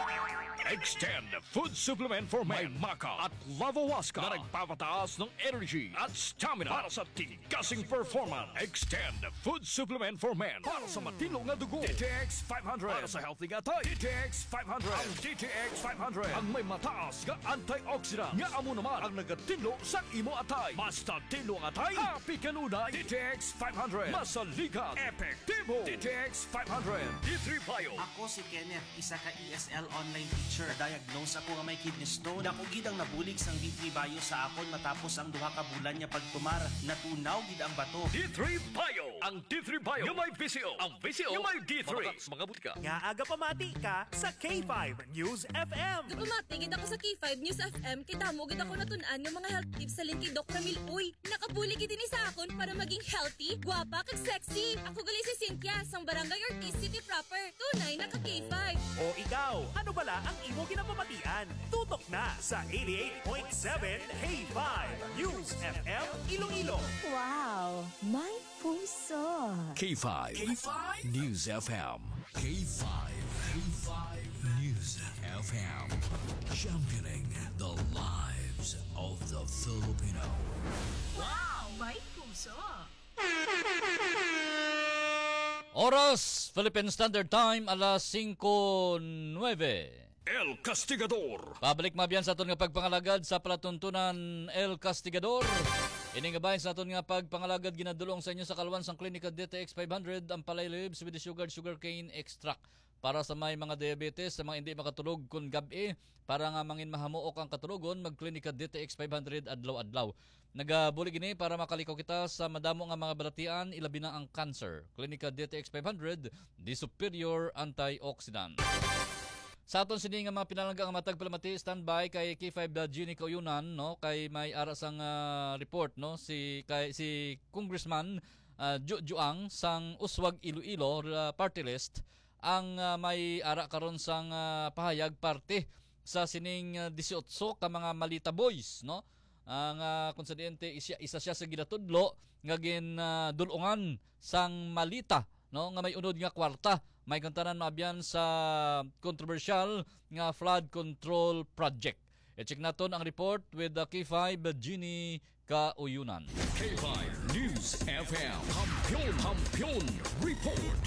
Speaker 2: Extend Food Supplement for Men. May maca at lavawaska na nagpapataas ng energy at stamina para sa tigasing performance. Extend Food Supplement for Men para sa matilong na dugo. D T X five hundred para sa healthy gatay. D T X five hundred. Ang D T X five hundred ang may mataas nga antioxidant. Nga amo naman ang nagatinlo sa imo atay. Basta tinlo ang atay, happy kanunay. D T X five hundred. Masaligat, epektibo. D T X five hundred. D three Bio.
Speaker 3: Ako si Kenneth, isa ka E S L online teacher. Diagnose ako nga may kidney stone. Dako gid ang nabulig sang D three Bio sa akon matapos ang duha ka bulan niya pagtumar. Natunaw gid ang bato.
Speaker 2: D three Bio. Ang D three Bio yung may V C O. Ang V C O yung may D three. Mga butika.
Speaker 5: Nga aga pamati ka sa K five News F M.
Speaker 21: Gapamati gid ako sa K five News F M kay damo gid ako natunan ng mga health tips sa link kay Doc Ramil Uy. Nakabuli gid ini sa akon para maging healthy, gwapa kag sexy. Ako gali si Cynthia sang Barangay Ortiz City proper. Tunay na ka K five.
Speaker 5: O ikaw, ano bala ang imo ginapamatian? Tutok na sa eighty-eight point seven K five News F M Iloilo.
Speaker 23: Wow, may puso.
Speaker 6: K five. K five News F M. K five. K five News F M. Championing the lives of the Filipino.
Speaker 7: Wow, may puso.
Speaker 8: Oras, Philippine Standard Time, alas cinco nueve.
Speaker 2: El Castigador.
Speaker 8: Pabalik mabiyan sa aton nga pagpangalagad sa palatuntunan El Castigador. Ini nga bahin sa aton nga pagpangalagad ginadulong sa inyo sa kalwan sang Klinika D T X five hundred ang palay lives with the sugar sugarcane extract para sa may mga diabetes, sa mga hindi makatulog kun gabi, para nga mangin mahamuok ang katulogon, mag Klinika D T X five hundred adlaw-adlaw. Nagabulig ini para makalikaw kita sa madamo nga mga balatian, ilabi na ang cancer. Klinika D T X five hundred, the superior antioxidant. Sa aton sini nga mga pinalangga nga matag palamati, standby kay K five Gini Kauyunan, no, kay may ara sang uh, report, no, si kay si Congressman uh, Ju Juang sang Uswag Iloilo uh, party list ang uh, may ara karon sang uh, pahayag parte sa sining uh, eighteen ka mga Malita boys, no. Ang uh, konsidente isa, isa siya sa ginatudlo nga gin uh, dulungan sang Malita no nga may unod nga kwarta may kantanan maabyan sa controversial nga flood control project. I-check naton ang report with the K five Ginny Kauyunan.
Speaker 6: K five News F M Kampiyon Kampiyon Report.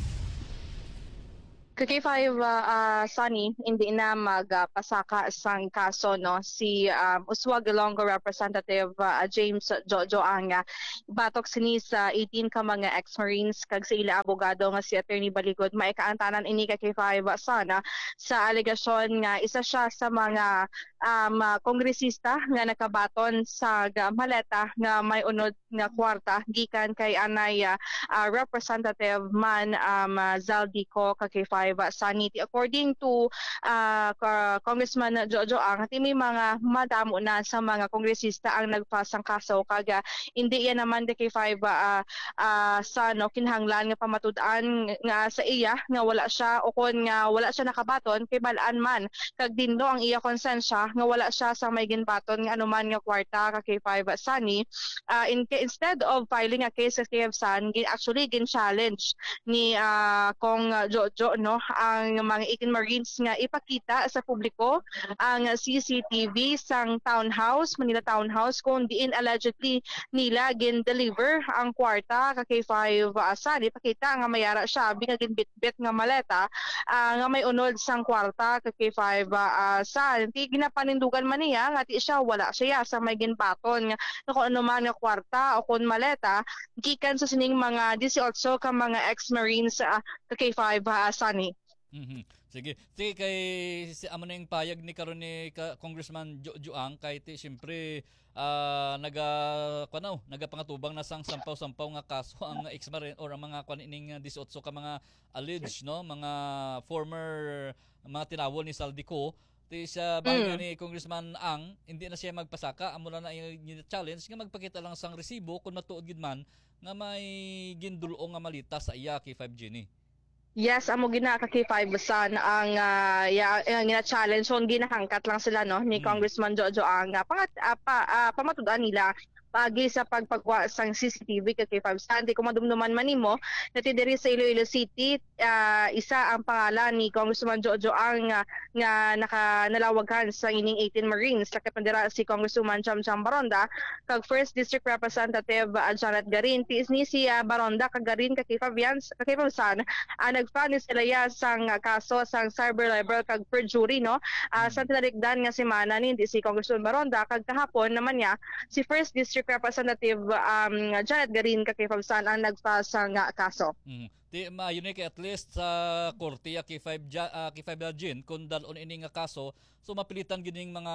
Speaker 9: K five uh, uh, Sunny, hindi na magpasaka uh, sang kaso no si um, Uswag Ilonggo Representative uh, James Jojo ang uh, batok sini sa eighteen ka mga ex-Marines kag sa ila abogado nga si Attorney Baligod maikaantanan ini ka K five uh, sana sa alegasyon nga isa siya sa mga um, uh, kongresista nga nakabaton sa uh, maleta nga may unod nga kwarta gikan kay anay uh, uh, Representative man um, uh, Zaldico ka K five Sanity. According to uh, Congressman Jojo Ang, may mga madamo na sa mga kongresista ang nagpasang kaso kaga hindi yan naman de K five uh, uh, sa no, kinahanglan nga pamatud-an nga sa iya nga wala siya o kun nga wala siya nakabaton kay balaan man kag dindo ang iya konsensya nga wala siya sa may ginbaton nga anuman nga kwarta ka K five Sunny. Uh, in, instead of filing a case sa K five Sun, actually gin challenge ni uh, Kong Jojo no ang mga eighteen Marines nga ipakita sa publiko ang C C T V sang townhouse, Manila Townhouse kung diin allegedly nila gin-deliver ang kwarta ka K five Sun. Ipakita nga mayara siya binga ginbitbit nga maleta uh, nga may unod sang kwarta ka K five uh, Sun. Ti ginapanindugan man niya nga ti siya wala siya sa may ginbaton nga kung ano man nga kwarta o kung maleta gikan sa sining mga eighteen ka mga ex-Marines uh, ka K five uh, Sunny.
Speaker 8: Mm-hmm. Sige. Sige kay si amo na yung payag ni karon ni ka, Congressman Jojo Ang kay ti syempre uh, naga kuno nagapangatubang na sang sampaw-sampaw nga kaso ang ex-marine or ang mga kanining eighteen ka mga alleged no mga former mga tinawon ni Saldico ti sa bago mm. ni Congressman Ang hindi na siya magpasaka amo na na yung challenge nga magpakita lang sang resibo kung matuod gid man nga may gindulo nga malita sa iya K five Ginny.
Speaker 9: Yes, amo gina ka K five Sun ang uh, ya gina challenge so ginahangkat lang sila no ni hmm. Congressman Jojo Ang uh, pangat uh, pa, uh, pamatudan nila pagi sa pagpagwa sang C C T V ka K five Sun. Di ko madumduman man nimo nati diri sa Iloilo City uh, isa ang pangalan ni Congressman Jojo Ang uh, nga naka nalawaghan sa ining eighteen Marines sa kapandira si Congresswoman Cham Cham Baronda kag first District Representative uh, Janet Garin ti ni si uh, Baronda kag Garin ka K five yan ka K five Sun uh, nagfile sila ya sang uh, kaso sang cyber libel kag perjury no uh, sa tinarikdan nga si mana ni si Congresswoman Baronda kag kahapon naman niya si first District Representative um, Janet Garin ka K five Sun ang nagfile sang uh, kaso.
Speaker 8: Mm. Di maayon kay at least sa korte K five uh, K five Gin kung dalon ini nga kaso so mapilitan gining mga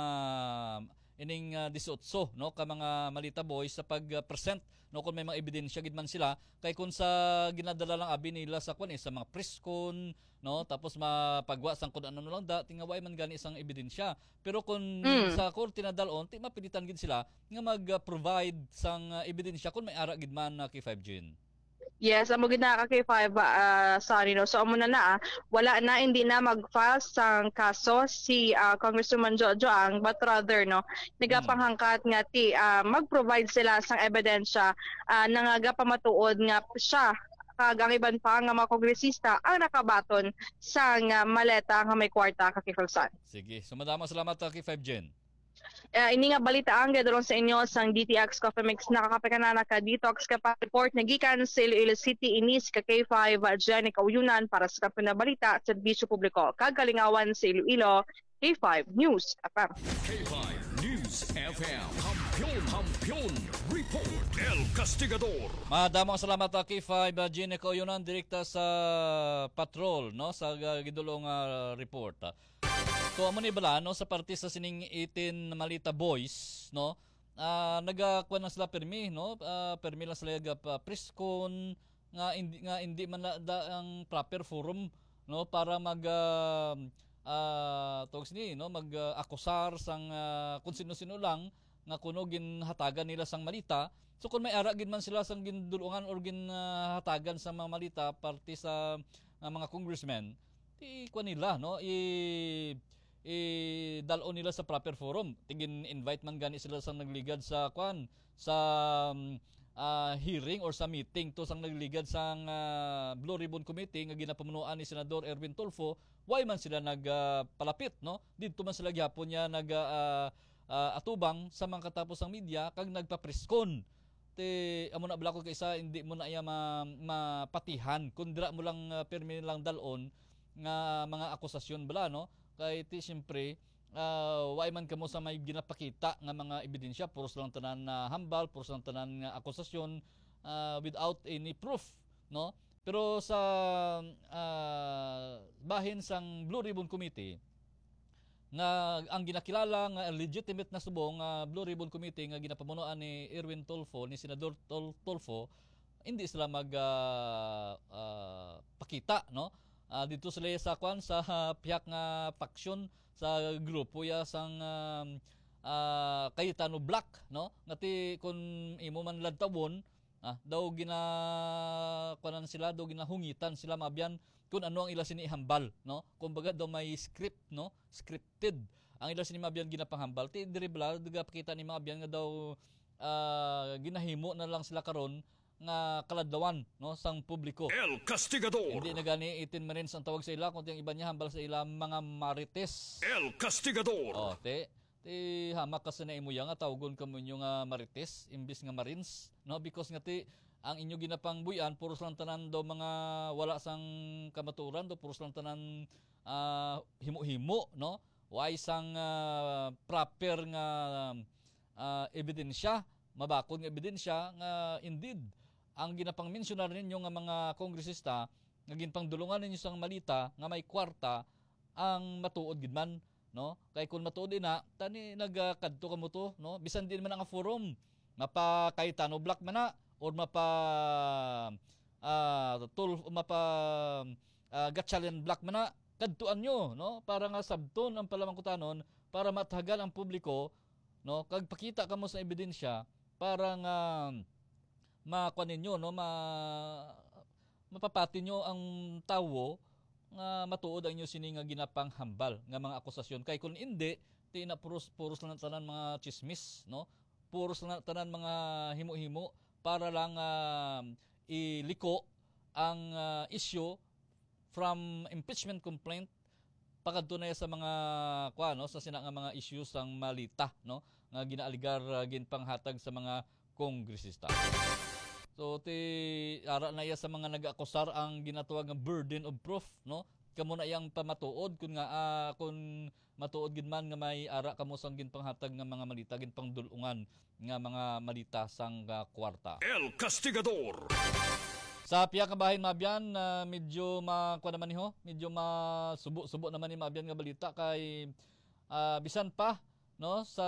Speaker 8: ining uh, eighteen no ka mga malita boys sa pag-present no kung may mga ebidensya gid man sila kay kung sa ginadala lang abi nila sa kwan eh, sa mga preskon no tapos mapagwa sang kun ano lang da tingaway man gani isang ebidensya pero kung mm. sa korte na dalon ti mapilitan gid sila nga mag-provide sang uh, ebidensya kung may ara gid man na K five Gin.
Speaker 9: Yes, amo gid na ka K five uh, sorry no. So amo na na wala na hindi na mag-file sang kaso si uh, Congresswoman Jojo Ang but rather no nagapanghangkat nga ti uh, mag-provide sila sang ebidensya uh, nangagapamatuod nga siya kag ang iban pa nga mga kongresista ang nakabaton sang uh, maleta nga may kwarta ka K five Sun.
Speaker 8: Sige, so madamo salamat ka K five Gin.
Speaker 9: Uh, ini nga balita ang gadulong sa inyo sang D T X Coffee Mix nakakapekanana ka detox ka pa report nagikan sa Iloilo City inis ka K five Jenny Kauyunan para sa kapina balita at serbisyo publiko kagalingawan sa Iloilo K five News F M.
Speaker 6: K five News F M Kampiyon Kampiyon Report El Castigador.
Speaker 8: Madamong salamat uh, K five uh, Jenny Kauyunan direkta sa patrol no sa uh, gidulong uh, report. Uh. So amo ni bala no sa parte sa sining eighteen Malita Boys no uh, nagakuan na sila permi no uh, permi lang sila ga uh, preskon nga hindi nga hindi man la, da, ang proper forum no para mag uh, uh, talks ni no mag uh, akusar sang uh, kung sino-sino lang nga kuno ginhatagan nila sang malita. So kung may ara gid man sila sang gindulungan or ginhatagan uh, sa mga malita parte sa uh, mga congressmen ti kuan nila no i i dalon nila sa proper forum tingin invite man gani sila sa nagligad sa kwan sa uh, hearing or sa meeting to sang nagligad sang uh, Blue Ribbon Committee nga ginapamunuan ni Senador Erwin Tulfo, why man sila nagpalapit, uh, no? Dito man sila gyapon niya nag uh, uh, atubang sa mga katapos ang media kag nagpapreskon. Te amo na blako kay isa hindi mo na iya ma, mapatihan kun dira mo lang uh, permi lang dalon nga mga akusasyon bala, no? Kay ti siyempre uh, why man kamo sa may ginapakita nga mga ebidensya, puros lang tanan na uh, hambal, puros lang tanan nga akusasyon uh, without any proof, no? Pero sa uh, bahin sang Blue Ribbon Committee nga ang ginakilala nga legitimate na subong nga uh, Blue Ribbon Committee nga ginapamunuan ni Erwin Tulfo, ni Senador Tol- Tulfo, hindi sila mag uh, uh, pakita, no? Uh, dito sila sa kwan sa uh, piyak nga paksyon sa grupo ya sang uh, uh, Cayetano Black, no? Ngati kun imo man ladtawon, ah, daw gina kunan sila, daw ginahungitan sila mabyan kung ano ang ila sinihambal, no? Kumbaga daw may script, no? Scripted ang ila sini mabyan ginapahambal. Ti diri bala duga pakita ni mabyan nga daw uh, ginahimo na lang sila karon nga kaladlawan, no, sang publiko.
Speaker 2: El Castigador.
Speaker 8: Hindi na gani eighteen marines ang tawag sa ila, kundi ang iba niya hambal sa ila mga marites.
Speaker 2: El Castigador.
Speaker 8: Oh, te ti hamak kasi na imo nga tawgon kamo inyo nga marites imbis nga marines, no, because nga ti ang inyo ginapang buyan puros lang tanan do mga wala sang kamaturan, do puros lang tanan uh, himo-himo, no, way sang uh, proper nga uh, ebidensya, mabakod nga ebidensya nga indeed ang ginapang mensionar ninyo nga mga kongresista nga ginpangdulungan ninyo sang malita nga may kwarta ang matuod gid man, no? Kay kun matuod ina tani nagkadto kamo to, no? Bisan din man ang forum mapa Cayetano Black man na or mapa uh, tul mapa uh, Gatchalian Black man na, kadtuan nyo, no? Para nga sabton ang palamangkutanon para matagal ang publiko, no? Kag pakita kamo sa ebidensya para nga makuha ninyo, no, ma mapapati nyo ang tawo nga matuod ang inyo sini nga ginapang hambal nga mga akusasyon. Kay kung hindi, ti na puros puros lang tanan mga chismis, no? Puros lang tanan mga himo-himo para lang uh, iliko ang uh, issue from impeachment complaint pagadto na sa mga kwa, no, sa sina nga mga issues sang malita, no, nga ginaaligar uh, ginpanghatag sa mga kongresista. So ti ara na iya sa mga nag-akusar ang ginatawag nga burden of proof, no? Kamo na iyang pamatuod kun nga uh, kun matuod gid man nga may ara kamo sang ginpanghatag nga mga malita ginpangdulungan nga mga malita sang uh, kwarta.
Speaker 2: El Castigador.
Speaker 8: Sa piya ka bahin mabyan uh, medyo makuha naman niho, medyo masubo-subo naman ni mabyan nga balita kay uh, bisan pa, no, sa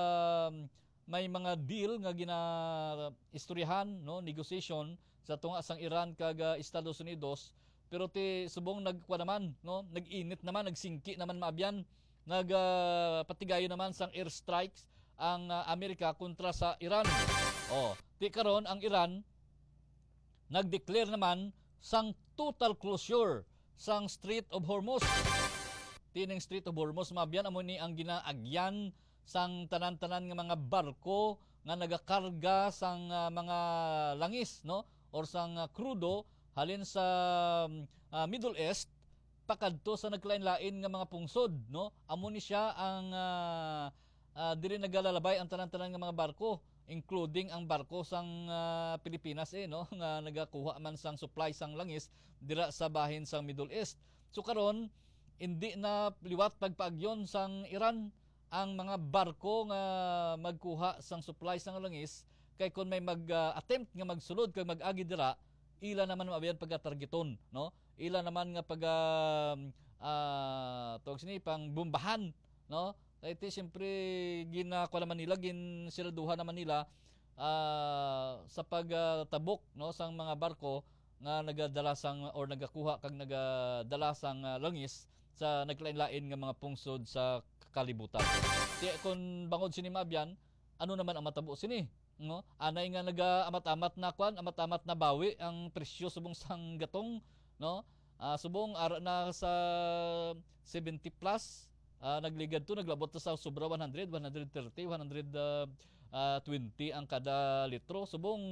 Speaker 8: may mga deal nga gina-istoryahan, no, negotiation sa tunga sang Iran kag uh, Estados Unidos, pero ti subong nagkuha naman, no, nag-init naman, nagsingki naman maabyan, nag uh, patigayon naman sang airstrikes ang uh, Amerika kontra sa Iran. Oh, ti karon ang Iran nag-declare naman sang total closure sang Strait of Hormuz. Tining Strait of Hormuz maabyan amo ni ang ginaagyan sang tanan-tanan nga mga barko nga nagakarga sang uh, mga langis, no, or sang uh, krudo halin sa uh, Middle East pakadto sa naglain-lain nga mga pungsod, no. Amo ni siya ang uh, uh, diri nagalalabay ang tanan-tanan nga mga barko, including ang barko sang uh, Pilipinas, eh, no, nga nagakuha man sang supply sang langis dira sa bahin sang Middle East. So karon hindi na liwat pagpaagyon sang Iran ang mga barko nga magkuha sang supply sang langis, kay kun may mag-attempt uh, nga magsulod kay mag-agi dira, ila naman mabiyan pagka-targeton, no? Ila naman nga pag uh, uh, tawag sini pang bombahan, no? Kay ti siyempre ginakuha naman nila, gin siraduhan naman nila uh, sa pagtabok, no, sang mga barko nga nagadala sang or nagakuha kag nagadala sang uh, langis sa naglain-lain nga mga pungsod sa kalibutan. Kaya kung bangod sini mabyan, ano naman ang matabo sini, no? Anay nga naga-amat-amat na kwan, amat-amat na bawi ang presyo subong sang gatong, no? Uh, subong ara na sa seventy plus, uh, nagligad to, naglabot to sa sobra one hundred, one thirty, one twenty ang kada litro. Subong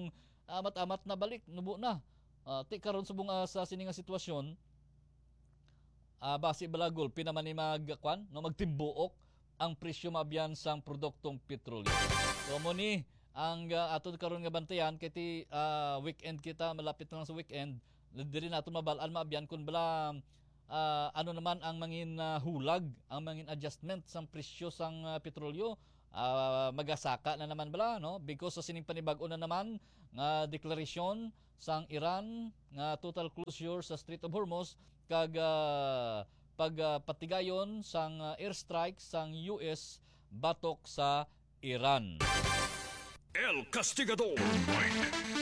Speaker 8: amat-amat na balik nubo na. Uh, ti karon subong uh, sa sininga sitwasyon, uh, base balagol pinamani magkwan no magtimbuok ang presyo mabiyan sang produktong petrolyo. So mo ni ang uh, aton karon nga bantayan kay ti uh, weekend kita, malapit na lang sa weekend, diri naton mabalaan mabiyan kun bala uh, ano naman ang mangin uh, hulag, ang mangin adjustment sang presyo sang uh, petrolyo. Uh, magasaka na naman bala no because sa sining panibag-o na naman nga deklarasyon sang Iran nga total closure sa Strait of Hormuz kag uh, pag uh, patigayon sang uh, airstrike sang U S batok sa Iran.
Speaker 2: El Castigador.